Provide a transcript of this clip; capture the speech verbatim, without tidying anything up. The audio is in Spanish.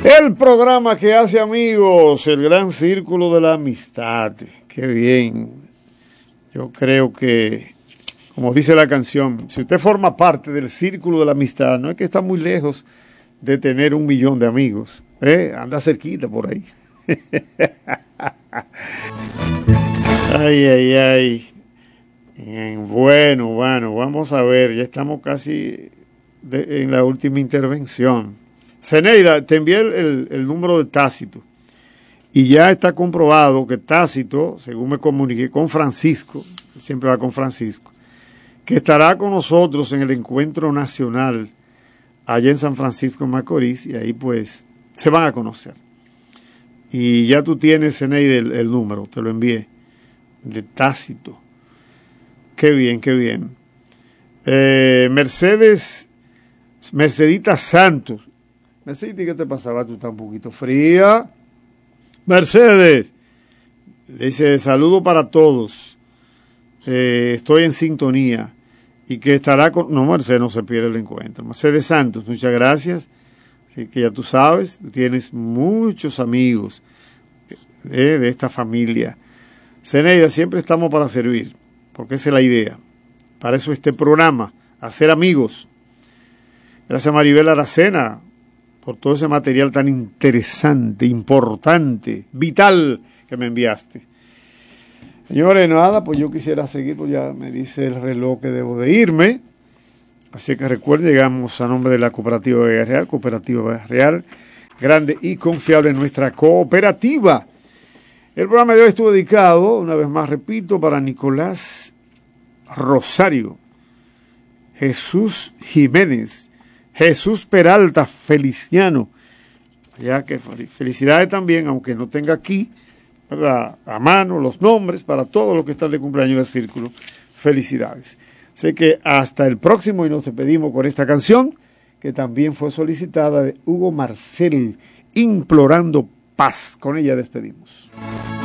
El programa que hace amigos, el gran círculo de la amistad. Qué bien. Yo creo que, como dice la canción, si usted forma parte del círculo de la amistad, no es que está muy lejos de tener un millón de amigos. ¿eh? Anda cerquita por ahí. Ay, ay, ay. Bueno, bueno, vamos a ver, ya estamos casi de, en la última intervención. Zeneida, te envié el, el, el número de Tácito y ya está comprobado que Tácito, según me comuniqué con Francisco, siempre va con Francisco, que estará con nosotros en el encuentro nacional allá en San Francisco de Macorís, y ahí pues se van a conocer. Y ya tú tienes, Zeneida, el, el número, te lo envié, de Tácito. Qué bien, qué bien. Eh, Mercedes, Mercedita Santos. Mercedes, ¿qué te pasaba? Tú estás un poquito fría. Mercedes, dice, saludo para todos. Eh, estoy en sintonía. Y que estará con... No, Mercedes no se pierde el encuentro. Mercedes Santos, muchas gracias. Así que ya tú sabes, tú tienes muchos amigos eh, de esta familia. Zeneida, siempre estamos para servir, porque esa es la idea. Para eso este programa, hacer amigos. Gracias a Maribel Aracena por todo ese material tan interesante, importante, vital que me enviaste. Señores, nada, pues yo quisiera seguir, pues ya me dice el reloj que debo de irme. Así que recuerden, llegamos a nombre de la Cooperativa Vega Real, Cooperativa Vega Real, grande y confiable en nuestra cooperativa. El programa de hoy estuvo dedicado, una vez más repito, para Nicolás Rosario, Jesús Jiménez, Jesús Peralta Feliciano, ya que felicidades también, aunque no tenga aquí, ¿verdad?, a mano los nombres para todos los que están de cumpleaños del círculo, felicidades. Sé que hasta el próximo, y nos despedimos con esta canción, que también fue solicitada de Hugo Marcel, Implorando Paz. Con ella despedimos.